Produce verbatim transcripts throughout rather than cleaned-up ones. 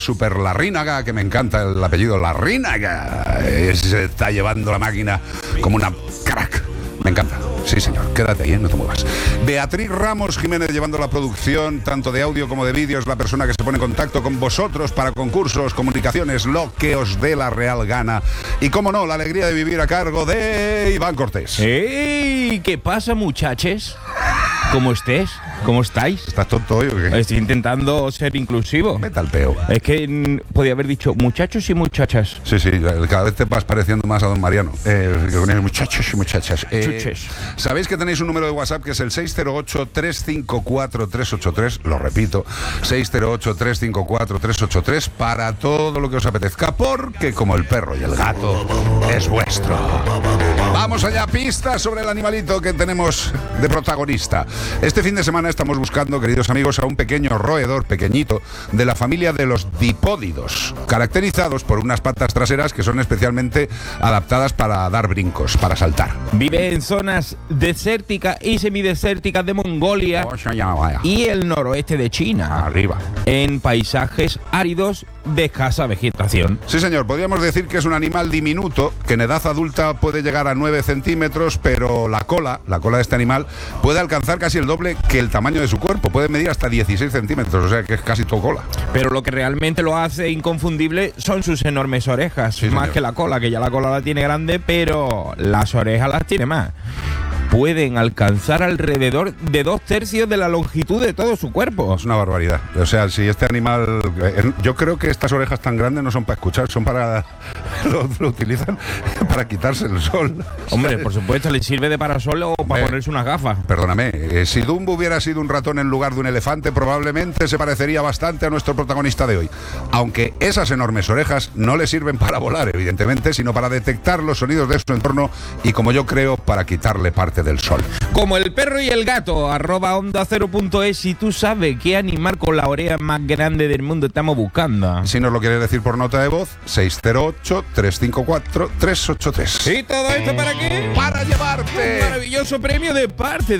Super Larrínaga, que me encanta el apellido Larrínaga. Eh, Se está llevando la máquina como una crack. Me encanta. Sí, señor. Quédate ahí, ¿eh? No te muevas. Beatriz Ramos Jiménez llevando la producción, tanto de audio como de vídeo. Es la persona que se pone en contacto con vosotros para concursos, comunicaciones, lo que os dé la real gana. Y, cómo no, la alegría de vivir a cargo de Iván Cortés. ¡Ey! ¿Qué pasa, muchachos? ¿Cómo estés? ¿Cómo estáis? ¿Estás tonto hoy o qué? Estoy intentando ser inclusivo. Vete al peo. Es que mm, podía haber dicho muchachos y muchachas. Sí, sí, cada vez te vas pareciendo más a don Mariano. Eh, que con el muchachos y muchachas. Eh, Chuches. Sabéis que tenéis un número de WhatsApp que es el seis cero ocho, tres cinco cuatro, tres ocho tres. Lo repito, seis cero ocho, tres cinco cuatro, tres ocho tres para todo lo que os apetezca, porque como el perro y el gato es vuestro. Vamos allá, pistas sobre el animalito que tenemos de protagonista. Este fin de semana estamos buscando, queridos amigos, a un pequeño roedor pequeñito de la familia de los dipódidos, caracterizados por unas patas traseras que son especialmente adaptadas para dar brincos, para saltar. Vive en zonas desérticas y semidesérticas de Mongolia y el noroeste de China. Arriba. En paisajes áridos de escasa vegetación. Sí, señor, podríamos decir que es un animal diminuto, que en edad adulta puede llegar a nueve centímetros, pero la cola, la cola de este animal, puede alcanzar casi el doble que el tamaño de su cuerpo, puede medir hasta dieciséis centímetros, o sea que es casi todo cola. Pero lo que realmente lo hace inconfundible son sus enormes orejas, Sí, más señor. que la cola, que ya la cola la tiene grande, pero las orejas las tiene más. Pueden alcanzar alrededor de dos tercios de la longitud de todo su cuerpo. Es una barbaridad. O sea, si este animal... eh, Yo creo que estas orejas tan grandes no son para escuchar, son para... Lo, lo utilizan para quitarse el sol. Hombre, por supuesto, le sirve de parasol o para Eh, ponerse unas gafas. Perdóname, eh, si Dumbo hubiera sido un ratón en lugar de un elefante, probablemente se parecería bastante a nuestro protagonista de hoy. Aunque esas enormes orejas no le sirven para volar, evidentemente, sino para detectar los sonidos de su entorno y, como yo creo, para quitarle parte del sol. Como el perro y el gato, arroba onda cero punto es, si tú sabes qué animal con la oreja más grande del mundo estamos buscando. Si nos lo quieres decir por nota de voz, seis cero ocho, tres cinco cuatro, tres ocho tres. ¿Y todo esto para qué? ¡Para Un llevarte! maravilloso premio de parte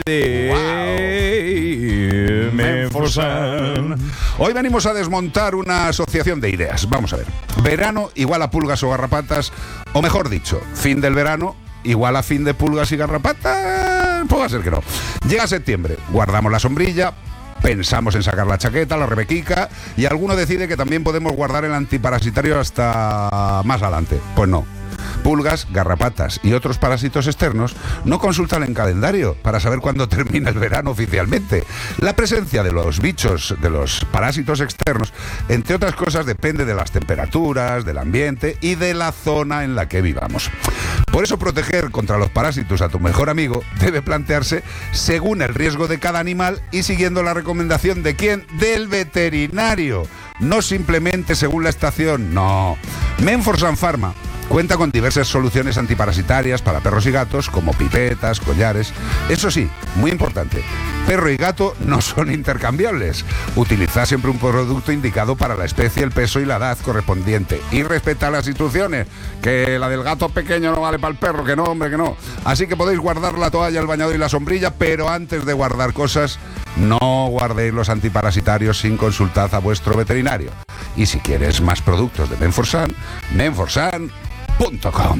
de Menforsan. Hoy venimos a desmontar una asociación de ideas. Vamos a ver. Verano igual a pulgas o garrapatas, o mejor dicho, fin del verano igual a fin de pulgas y garrapatas. Puede ser que no. Llega septiembre, guardamos la sombrilla, pensamos en sacar la chaqueta, la rebequica, y alguno decide que también podemos guardar el antiparasitario hasta más adelante. Pues no. Pulgas, garrapatas y otros parásitos externos no consultan el calendario para saber cuándo termina el verano oficialmente. La presencia de los bichos, de los parásitos externos, entre otras cosas, depende de las temperaturas, del ambiente y de la zona en la que vivamos. Por eso, proteger contra los parásitos a tu mejor amigo debe plantearse según el riesgo de cada animal y siguiendo la recomendación de quién, del veterinario, no simplemente según la estación. No. Menforsan Pharma cuenta con diversas soluciones antiparasitarias para perros y gatos, como pipetas, collares. Eso sí, muy importante, perro y gato no son intercambiables. Utiliza siempre un producto indicado para la especie, el peso y la edad correspondiente. Y respeta las instrucciones, que la del gato pequeño no vale para el perro, que no, hombre, que no. Así que podéis guardar la toalla, el bañador y la sombrilla, pero antes de guardar cosas, no guardéis los antiparasitarios sin consultar a vuestro veterinario. Y si quieres más productos de Menforsan, menforsan punto com.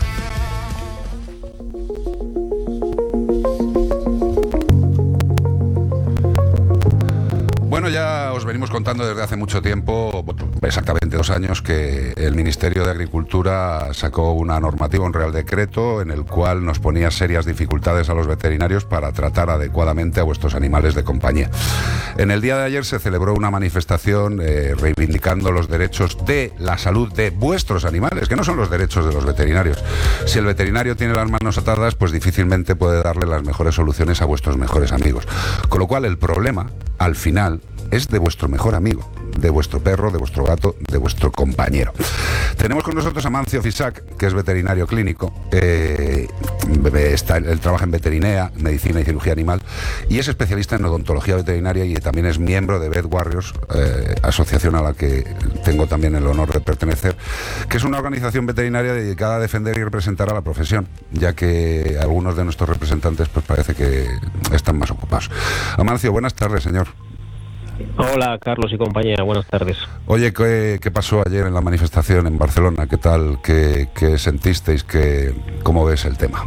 Bueno, ya os venimos contando desde hace mucho tiempo, exactamente dos años, que el Ministerio de Agricultura sacó una normativa, un Real Decreto, en el cual nos ponía serias dificultades a los veterinarios para tratar adecuadamente a vuestros animales de compañía. En el día de ayer se celebró una manifestación eh, reivindicando los derechos de la salud de vuestros animales, que no son los derechos de los veterinarios. Si el veterinario tiene las manos atadas, pues difícilmente puede darle las mejores soluciones a vuestros mejores amigos. Con lo cual, el problema, al final, es de vuestro mejor amigo, de vuestro perro, de vuestro gato, de vuestro compañero. Tenemos con nosotros a Mancio Fisac, que es veterinario clínico. Eh, está, él trabaja en veterinea, medicina y cirugía animal, y es especialista en odontología veterinaria y también es miembro de Vet Warriors, eh, asociación a la que tengo también el honor de pertenecer, que es una organización veterinaria dedicada a defender y representar a la profesión, ya que algunos de nuestros representantes pues parece que están más ocupados. Amancio, buenas tardes, señor. Hola, Carlos y compañía, buenas tardes. Oye, ¿qué, qué pasó ayer en la manifestación en Barcelona? ¿Qué tal? ¿Qué, qué sentisteis? ¿Qué, ¿Cómo ves el tema?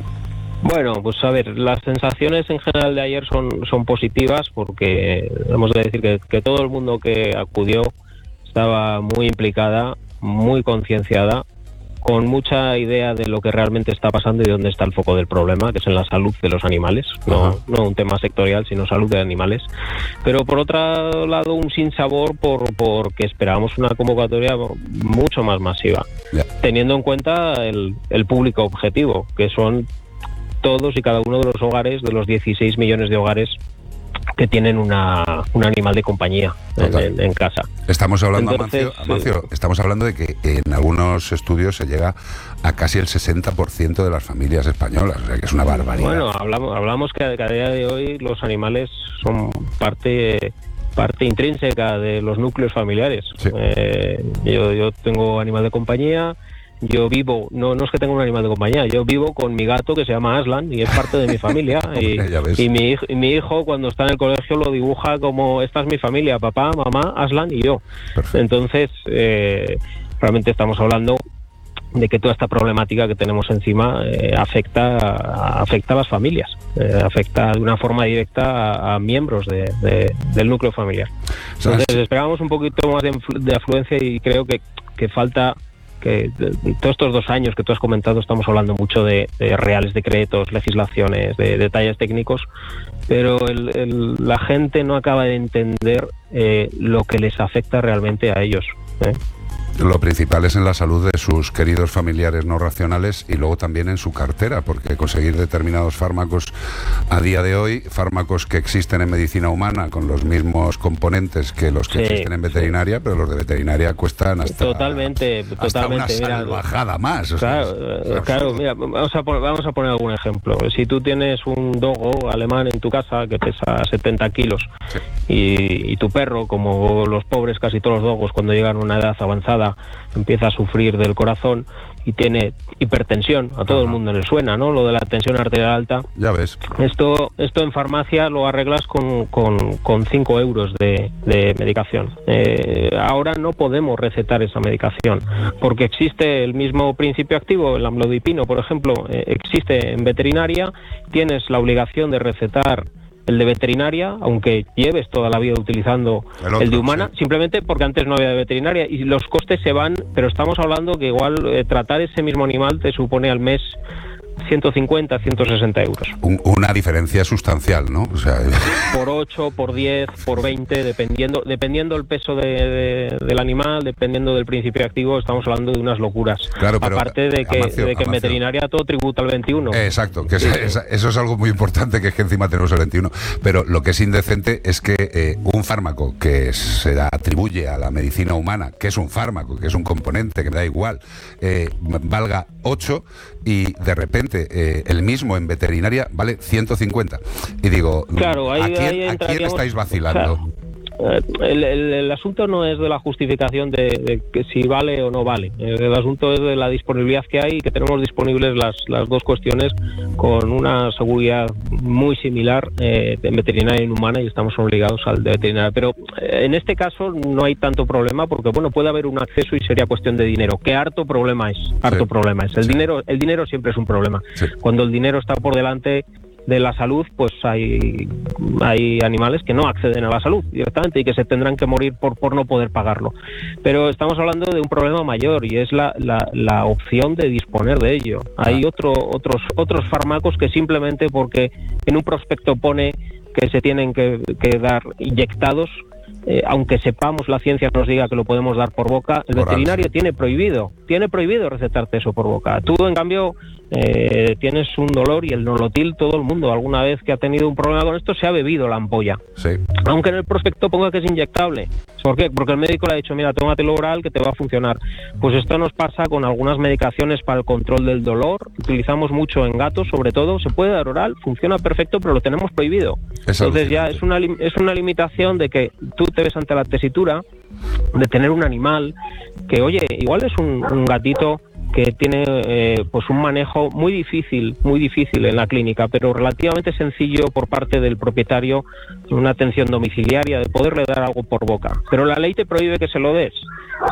Bueno, pues a ver, las sensaciones en general de ayer son, son positivas porque hemos de decir que, que todo el mundo que acudió estaba muy implicada, muy concienciada, con mucha idea de lo que realmente está pasando y dónde está el foco del problema, que es en la salud de los animales, no, no un tema sectorial, sino salud de animales. Pero por otro lado, un sinsabor por porque esperábamos una convocatoria mucho más masiva, yeah. teniendo en cuenta el, el público objetivo, que son todos y cada uno de los hogares, de los dieciséis millones de hogares que tienen una, un animal de compañía en, en, en casa. Estamos hablando, Entonces, Amancio, Amancio, sí. estamos hablando de que en algunos estudios se llega a casi el sesenta por ciento de las familias españolas, o sea que es una barbaridad. Bueno, hablamos, hablamos que a día de hoy los animales son parte parte intrínseca de los núcleos familiares. Sí. Eh, yo, yo tengo animal de compañía. Yo vivo, no, no es que tenga un animal de compañía, yo vivo con mi gato que se llama Aslan y es parte de mi familia. y, y, mi, y mi hijo cuando está en el colegio lo dibuja como esta es mi familia, papá, mamá, Aslan y yo. Perfecto. Entonces, eh, realmente estamos hablando de que toda esta problemática que tenemos encima eh, afecta, afecta a las familias, eh, afecta de una forma directa a, a miembros de, de, del núcleo familiar. Entonces, esperábamos un poquito más de, de afluencia y creo que, que falta... que todos estos dos años que tú has comentado estamos hablando mucho de, de reales decretos, legislaciones, de detalles técnicos, pero el, el, la gente no acaba de entender eh, lo que les afecta realmente a ellos, ¿eh? Lo principal es en la salud de sus queridos familiares no racionales y luego también en su cartera, porque conseguir determinados fármacos a día de hoy, fármacos que existen en medicina humana con los mismos componentes que los que sí, existen en veterinaria, sí. pero los de veterinaria cuestan hasta, totalmente, hasta totalmente, una salvajada mira, más. O claro, sea, claro, claro mira, vamos a, poner, vamos a poner algún ejemplo. Si tú tienes un dogo alemán en tu casa que pesa setenta kilos sí. y, y tu perro, como los pobres casi todos los dogos cuando llegan a una edad avanzada, empieza a sufrir del corazón y tiene hipertensión, a todo Ajá. el mundo le suena, ¿no? Lo de la tensión arterial alta. Ya ves. Esto esto en farmacia lo arreglas con, con, con cinco euros de, de medicación. Eh, ahora no podemos recetar esa medicación porque existe el mismo principio activo, el amlodipino, por ejemplo, eh, existe en veterinaria, tienes la obligación de recetar el de veterinaria, aunque lleves toda la vida utilizando el, otro, el de humana, sí. simplemente porque antes no había de veterinaria y los costes se van, pero estamos hablando que igual eh, tratar ese mismo animal te supone al mes ciento cincuenta, ciento sesenta euros. Un, una diferencia sustancial, ¿no? O sea, por ocho, por diez, por veinte, dependiendo dependiendo el peso de, de, del animal, dependiendo del principio activo, estamos hablando de unas locuras. Claro, pero, aparte de que, Amancio, de que en veterinaria todo tributa al veintiuno. Exacto, que sí. es, es, eso es algo muy importante, que es que encima tenemos el veintiuno. Pero lo que es indecente es que eh, un fármaco que se atribuye a la medicina humana, que es un fármaco, que es un componente, que me da igual, eh, valga ocho y de repente Eh, el mismo en veterinaria vale ciento cincuenta. Y digo, claro, ahí, ¿a quién, ahí ¿a quién estáis vacilando? O sea, el, el, el asunto no es de la justificación de, de que si vale o no vale. El asunto es de la disponibilidad que hay y que tenemos disponibles las, las dos cuestiones con una seguridad muy similar eh, en veterinaria y en humana, y estamos obligados al de veterinaria. Pero eh, en este caso no hay tanto problema porque bueno, puede haber un acceso y sería cuestión de dinero. Que harto problema es, harto sí. problema es. El sí. dinero, el dinero siempre es un problema. Sí. Cuando el dinero está por delante de la salud, pues hay hay animales que no acceden a la salud directamente y que se tendrán que morir por por no poder pagarlo. Pero estamos hablando de un problema mayor y es la la, la opción de disponer de ello. Hay otro otros otros fármacos que simplemente porque en un prospecto pone que se tienen que, que dar inyectados, eh, aunque sepamos, la ciencia nos diga que lo podemos dar por boca, el veterinario tiene prohibido, tiene prohibido recetarte eso por boca. Tú, en cambio, eh, tienes un dolor y el nolotil, todo el mundo, alguna vez que ha tenido un problema con esto, se ha bebido la ampolla. Sí. Aunque en el prospecto ponga que es inyectable. ¿Por qué? Porque el médico le ha dicho, mira, tómatelo oral que te va a funcionar. Pues esto nos pasa con algunas medicaciones para el control del dolor. Utilizamos mucho en gatos, sobre todo. Se puede dar oral, funciona perfecto, pero lo tenemos prohibido. Es Entonces ya es una, es una limitación de que tú te ves ante la tesitura de tener un animal que, oye, igual es un, un gatito que tiene eh, pues un manejo muy difícil, muy difícil en la clínica, pero relativamente sencillo por parte del propietario, una atención domiciliaria, de poderle dar algo por boca. Pero la ley te prohíbe que se lo des.